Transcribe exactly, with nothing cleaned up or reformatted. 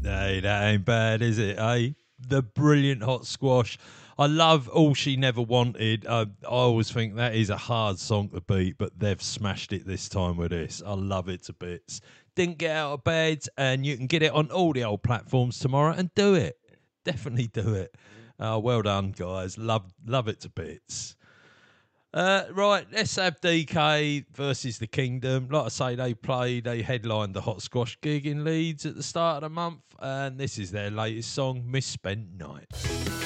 Hey, that ain't bad, is it, eh? The brilliant Hot Squash. I love All She Never Wanted. I, I always think that is a hard song to beat, but they've smashed it this time with this. I love it to bits. Didn't get out of bed, and you can get it on all the old platforms tomorrow and do it. Definitely do it. Uh, well done, guys. Love, love it to bits. Uh, right, let's have D K versus the Kingdom. Like I say, they played, they headlined the Hot Squash gig in Leeds at the start of the month, and this is their latest song, Misspent Night.